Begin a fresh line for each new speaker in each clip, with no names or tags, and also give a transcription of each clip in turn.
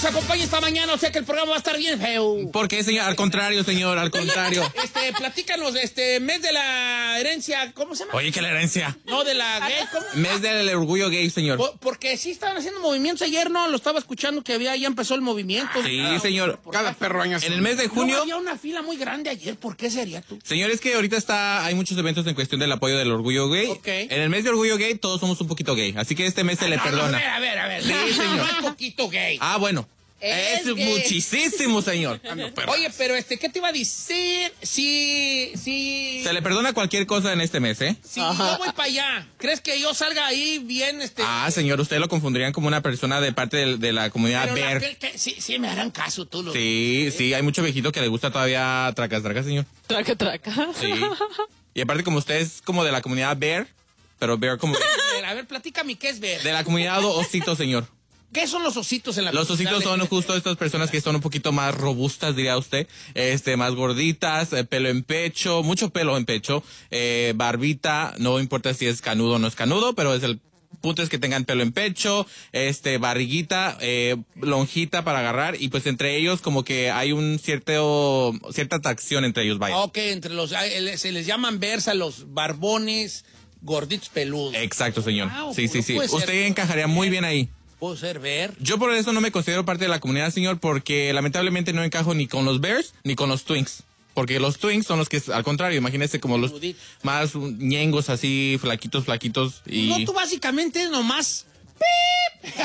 nos acompaña esta mañana, o sea que el programa va a estar bien feo.
¿Por qué, señor? Al contrario, señor, al contrario.
Platícanos, mes de la herencia, ¿cómo se llama?
Oye, ¿qué la herencia?
No, de la gay, ¿cómo?
Mes del orgullo gay, señor.
Porque sí estaban haciendo movimientos ayer, ¿no? Lo estaba escuchando que ya empezó el movimiento.
Sí, señor.
Cada perro año.
En el mes de junio...
No, había una fila muy grande ayer, ¿por qué sería tú?
Señor, es que ahorita hay muchos eventos en cuestión del apoyo del orgullo gay.
Okay.
En el mes de orgullo gay todos somos un poquito gay, así que este mes se le perdona.
A ver.
Sí, señor.
No es poquito gay.
Ah, bueno. Es
gay.
muchísimo, señor.
Oye, pero ¿qué te iba a decir? Si
Se le perdona cualquier cosa en este mes, ¿eh?
Si yo voy para allá, ¿crees que yo salga ahí bien?
Ah, señor, usted lo confundirían como una persona de parte de la comunidad Bear.
Sí, me harán caso tú.
Sí, hay mucho viejito que le gusta todavía traca, señor.
Traca.
Sí. Y aparte, como usted es como de la comunidad Bear, pero Bear como...
A ver, platícame, ¿qué es Bear?
De la comunidad osito, señor.
¿Qué son los ositos en la
Los ositos son justo estas personas que son un poquito más robustas, diría usted, más gorditas, pelo en pecho, mucho pelo en pecho, barbita, no importa si es canudo o no es canudo, pero el punto es que tengan pelo en pecho, barriguita, lonjita para agarrar, y pues entre ellos como que hay cierta atracción entre ellos, vaya.
Ok, se les llaman Bears a los barbones gorditos peludos.
Exacto, señor.
Wow,
sí. Usted encajaría muy bien ahí.
¿Puedo ser Bear?
Yo por eso no me considero parte de la comunidad, señor, porque lamentablemente no encajo ni con los Bears ni con los Twinks. Porque los Twinks son los que, al contrario, imagínese como los más ñengos así, flaquitos y...
No, tú básicamente nomás... ¡Pip!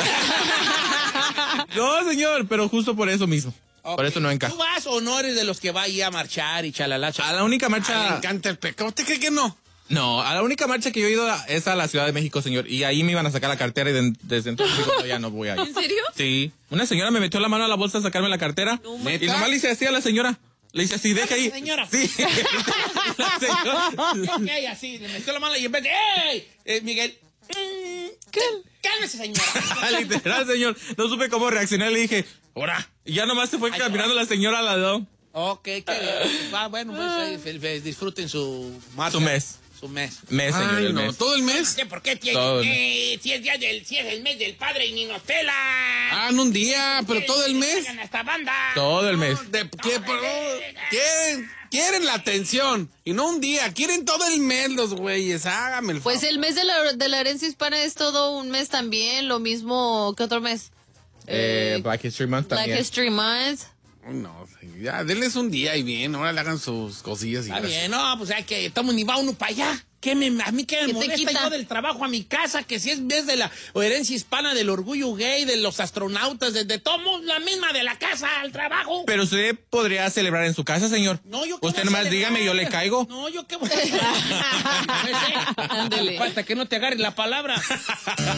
No, señor, pero justo por eso mismo. Okay. Por eso no encajo.
¿Tú vas o no eres de los que va ahí a marchar y chalala?
A la única marcha...
Me encanta el pecado. ¿Usted cree que no?
No, a la única marcha que yo he ido es a la Ciudad de México, señor. Y ahí me iban a sacar la cartera y desde entonces digo, no, ya no voy ahí.
¿En serio?
Sí. Una señora me metió la mano a la bolsa a sacarme la cartera.
No,
y nomás le hice así a la señora. Le hice así, deja ahí.
Señora.
Sí. La señora.
Ok, así, le metió la mano y en vez de ¡Ey! Miguel. Cálmese, señora.
Literal, señor. No supe cómo reaccionar. Le dije, ¡hora! Y ya nomás se fue caminando la señora al lado.
Ok, qué bien. Bueno, pues disfruten su
mes.
Su mes.
Señor,
Ay,
el
no,
mes.
todo el mes.
¿Por qué tiene? Si es el mes del padre y ni nos pela.
Ah, en un día, pero todo el mes.
A esta banda.
Todo el mes.
Quieren la atención. Y no un día, quieren todo el mes los güeyes. Hágame el favor.
Pues el mes de la herencia hispana es todo un mes también, lo mismo que otro mes.
Black History Month también.
Black History Month.
No, ya, denles un día y bien, ahora le hagan sus cosillas y
Está bien, no, pues hay que, ni va uno para allá. A mí que me molesta yo del trabajo a mi casa, que si es vez de la herencia hispana, del orgullo gay, de los astronautas, de todos, la misma de la casa al trabajo.
Pero usted podría celebrar en su casa, señor.
No, yo qué
usted
voy a
nomás
celebrar.
dígame, yo le caigo.
No, yo qué voy a celebrar.
Ándele.
Falta que no te agarre la palabra.